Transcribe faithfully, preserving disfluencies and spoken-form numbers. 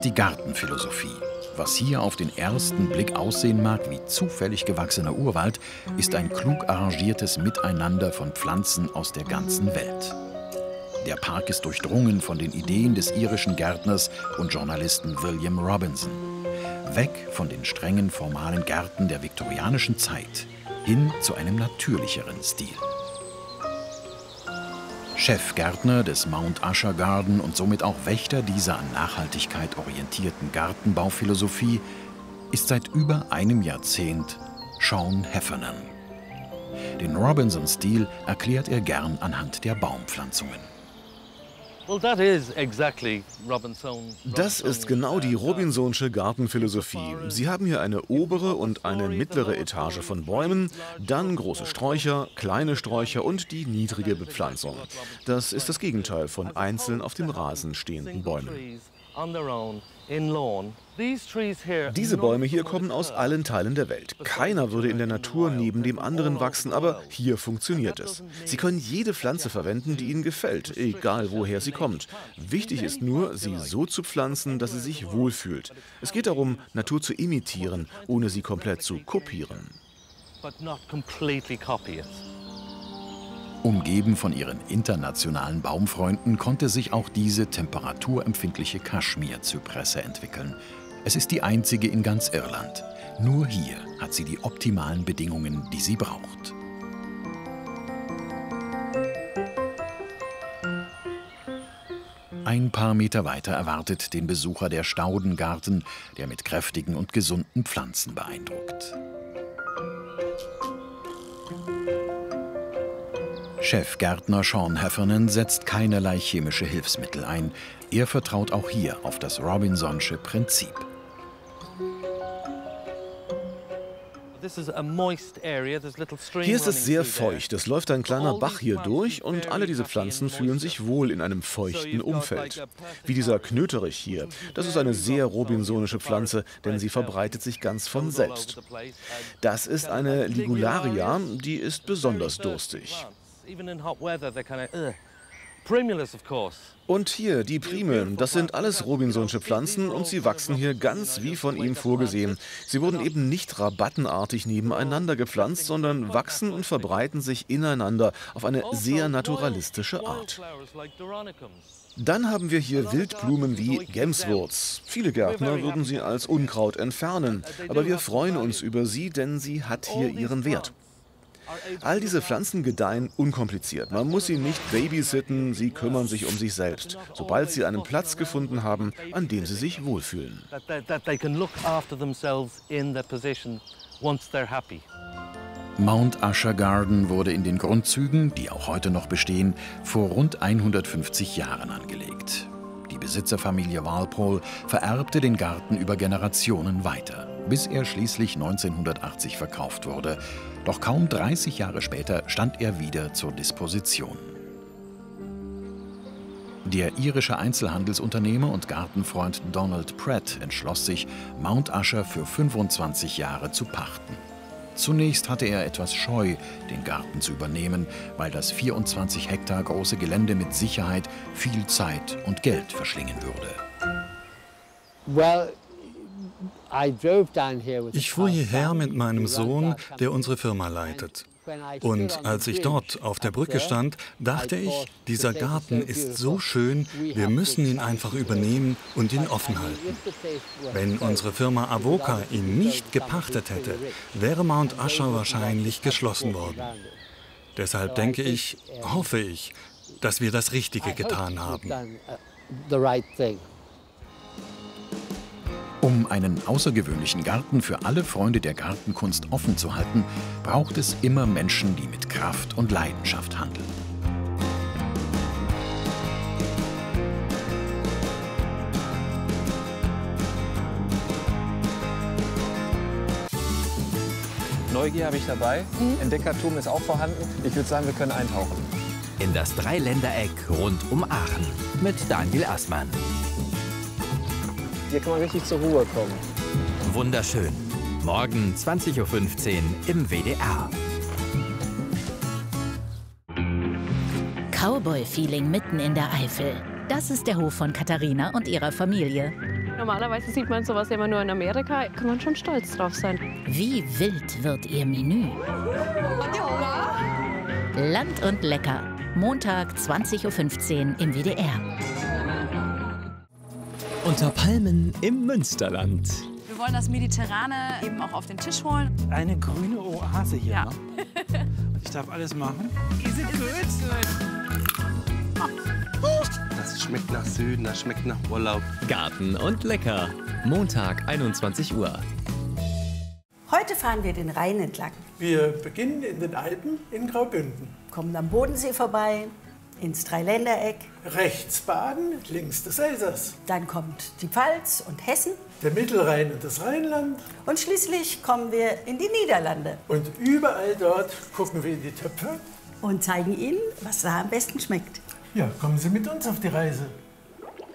Die Gartenphilosophie. Was hier auf den ersten Blick aussehen mag wie zufällig gewachsener Urwald, ist ein klug arrangiertes Miteinander von Pflanzen aus der ganzen Welt. Der Park ist durchdrungen von den Ideen des irischen Gärtners und Journalisten William Robinson. Weg von den strengen formalen Gärten der viktorianischen Zeit hin zu einem natürlicheren Stil. Chefgärtner des Mount Usher Garden und somit auch Wächter dieser an Nachhaltigkeit orientierten Gartenbauphilosophie ist seit über einem Jahrzehnt Sean Heffernan. Den Robinson-Stil erklärt er gern anhand der Baumpflanzungen. Das ist genau die Robinsonsche Gartenphilosophie. Sie haben hier eine obere und eine mittlere Etage von Bäumen, dann große Sträucher, kleine Sträucher und die niedrige Bepflanzung. Das ist das Gegenteil von einzeln auf dem Rasen stehenden Bäumen. Diese Bäume hier kommen aus allen Teilen der Welt. Keiner würde in der Natur neben dem anderen wachsen, aber hier funktioniert es. Sie können jede Pflanze verwenden, die Ihnen gefällt, egal woher sie kommt. Wichtig ist nur, sie so zu pflanzen, dass sie sich wohlfühlt. Es geht darum, Natur zu imitieren, ohne sie komplett zu kopieren. Umgeben von ihren internationalen Baumfreunden konnte sich auch diese temperaturempfindliche Kaschmir-Zypresse entwickeln. Es ist die einzige in ganz Irland. Nur hier hat sie die optimalen Bedingungen, die sie braucht. Ein paar Meter weiter erwartet den Besucher der Staudengarten, der mit kräftigen und gesunden Pflanzen beeindruckt. Chefgärtner Sean Heffernan setzt keinerlei chemische Hilfsmittel ein. Er vertraut auch hier auf das Robinsonsche Prinzip. Hier ist es sehr feucht. Es läuft ein kleiner Bach hier durch und alle diese Pflanzen fühlen sich wohl in einem feuchten Umfeld. Wie dieser Knöterich hier. Das ist eine sehr robinsonische Pflanze, denn sie verbreitet sich ganz von selbst. Das ist eine Ligularia, die ist besonders durstig. Und hier die Primeln, das sind alles Robinsonsche Pflanzen und sie wachsen hier ganz wie von ihm vorgesehen. Sie wurden eben nicht rabattenartig nebeneinander gepflanzt, sondern wachsen und verbreiten sich ineinander auf eine sehr naturalistische Art. Dann haben wir hier Wildblumen wie Gemswurz. Viele Gärtner würden sie als Unkraut entfernen, aber wir freuen uns über sie, denn sie hat hier ihren Wert. All diese Pflanzen gedeihen unkompliziert. Man muss sie nicht babysitten, sie kümmern sich um sich selbst, sobald sie einen Platz gefunden haben, an dem sie sich wohlfühlen. Mount Usher Garden wurde in den Grundzügen, die auch heute noch bestehen, vor rund hundertfünfzig Jahren angelegt. Die Besitzerfamilie Walpole vererbte den Garten über Generationen weiter, bis er schließlich neunzehnhundertachtzig verkauft wurde. Doch kaum dreißig Jahre später stand er wieder zur Disposition. Der irische Einzelhandelsunternehmer und Gartenfreund Donald Pratt entschloss sich, Mount Usher für fünfundzwanzig Jahre zu pachten. Zunächst hatte er etwas Scheu, den Garten zu übernehmen, weil das vierundzwanzig Hektar große Gelände mit Sicherheit viel Zeit und Geld verschlingen würde. Well, Ich fuhr hierher mit meinem Sohn, der unsere Firma leitet. Und als ich dort auf der Brücke stand, dachte ich, dieser Garten ist so schön, wir müssen ihn einfach übernehmen und ihn offen halten. Wenn unsere Firma Avoca ihn nicht gepachtet hätte, wäre Mount Usher wahrscheinlich geschlossen worden. Deshalb denke ich, hoffe ich, dass wir das Richtige getan haben. Um einen außergewöhnlichen Garten für alle Freunde der Gartenkunst offen zu halten, braucht es immer Menschen, die mit Kraft und Leidenschaft handeln. Neugier habe ich dabei, mhm. Entdeckertum ist auch vorhanden. Ich würde sagen, wir können eintauchen. In das Dreiländereck rund um Aachen mit Daniel Assmann. Hier kann man richtig zur Ruhe kommen. Wunderschön. Morgen zwanzig Uhr fünfzehn im W D R. Cowboy-Feeling mitten in der Eifel. Das ist der Hof von Katharina und ihrer Familie. Normalerweise sieht man sowas immer nur in Amerika. Kann man schon stolz drauf sein. Wie wild wird Ihr Menü? Land und Lecker. Montag, zwanzig Uhr fünfzehn im W D R. Unter Palmen im Münsterland. Wir wollen das Mediterrane eben auch auf den Tisch holen. Eine grüne Oase hier. Ja. Ne? Ich darf alles machen. Die sind gut. Das schmeckt nach Süden, das schmeckt nach Urlaub. Garten und Lecker. Montag, einundzwanzig Uhr. Heute fahren wir den Rhein entlang. Wir beginnen in den Alpen in Graubünden. Kommen am Bodensee vorbei, ins Dreiländereck. Rechts Baden, links das Elsass. Dann kommt die Pfalz und Hessen. Der Mittelrhein und das Rheinland. Und schließlich kommen wir in die Niederlande. Und überall dort gucken wir in die Töpfe. Und zeigen Ihnen, was da am besten schmeckt. Ja, kommen Sie mit uns auf die Reise.